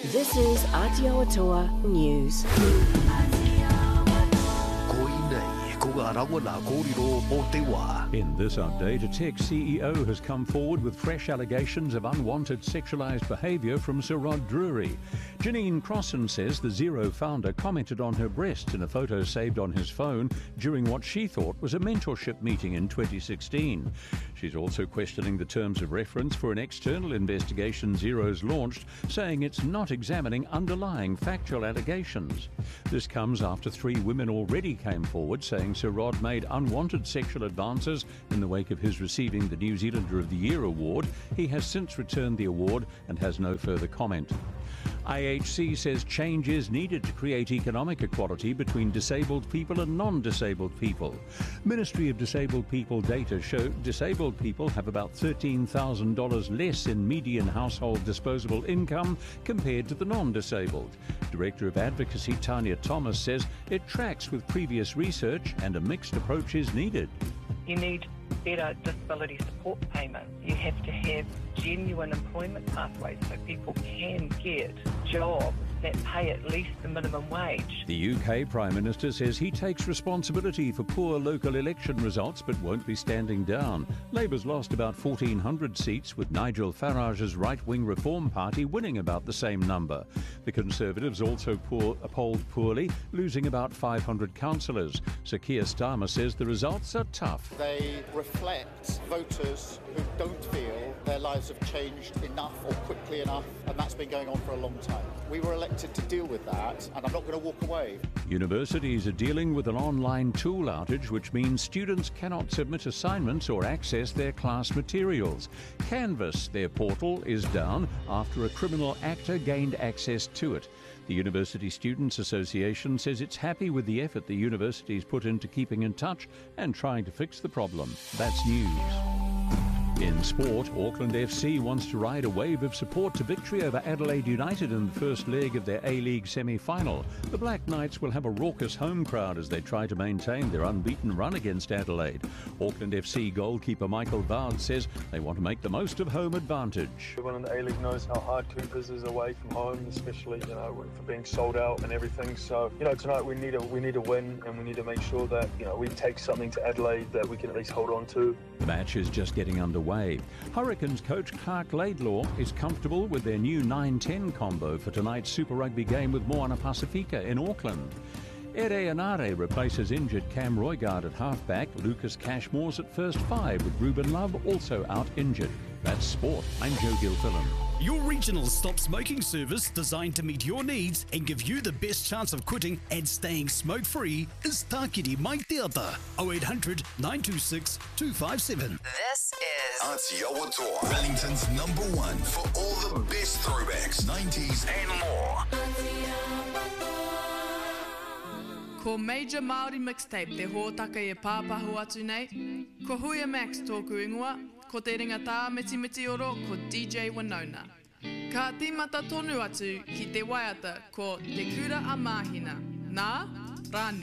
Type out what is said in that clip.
This is Aotearoa News. In this update, a tech CEO has come forward with fresh allegations of unwanted sexualised behaviour from Sir Rod Drury. Janine Crossan says the Xero founder commented on her breasts in a photo saved on his phone during what she thought was a mentorship meeting in 2016. She's also questioning the terms of reference for an external investigation Xero's launched, saying it's not examining underlying factual allegations. This comes after 3 women already came forward saying Sir Rod made unwanted sexual advances in the wake of his receiving the New Zealander of the Year award. He has since returned the award and has no further comment. IHC says change is needed to create economic equality between disabled people and non-disabled people. Ministry of Disabled People data show disabled people have about $13,000 less in median household disposable income compared to the non-disabled. Director of Advocacy Tanya Thomas says it tracks with previous research and a mixed approach is needed. You need better disability support payments. You have to have genuine employment pathways so people can get jobs that pay at least the minimum wage. The UK Prime Minister says he takes responsibility for poor local election results but won't be standing down. Labour's lost about 1,400 seats, with Nigel Farage's right-wing Reform Party winning about the same number. The Conservatives also polled poorly, losing about 500 councillors. Sir Keir Starmer says the results are tough. They reflect voters who don't feel their lives have changed enough or quickly enough, and that's been going on for a long time. We were elected to deal with that, and I'm not going to walk away. Universities are dealing with an online tool outage, which means students cannot submit assignments or access their class materials. Canvas, their portal, is down after a criminal actor gained access to it. The University Students' Association says it's happy with the effort the university's put into keeping in touch and trying to fix the problem. That's news. In sport, Auckland FC wants to ride a wave of support to victory over Adelaide United in the first leg of their A-League semi-final. The Black Knights will have a raucous home crowd as they try to maintain their unbeaten run against Adelaide. Auckland FC goalkeeper Michael Vard says they want to make the most of home advantage. Everyone in the A-League knows how hard Coopers is away from home, especially for being sold out and everything. So tonight we need a win, and we need to make sure that we take something to Adelaide that we can at least hold on to. The match is just getting underway. Hurricanes coach Clark Laidlaw is comfortable with their new 9-10 combo for tonight's Super Rugby game with Moana Pasifika in Auckland. Ere Anare replaces injured Cam Roigard at halfback. Lucas Cashmore's at first 5, with Ruben Love also out injured. That's sport. I'm Joe Gilfillan. Your regional stop smoking service designed to meet your needs and give you the best chance of quitting and staying smoke-free is Tākiri Mai Teata, 0800 926 257. This is Aotearoa, Wellington's #1 for all the best throwbacks, 90s and more. Ko Major Māori Mixtape te hōtaka e pāpahu atu nei. Ko Huia Max tōku ingoa, ko te ringata miti oro ko DJ Winona. Ka tīmata tonu atu ki te waiata ko Te Kura a Māhina. Nā, rāne.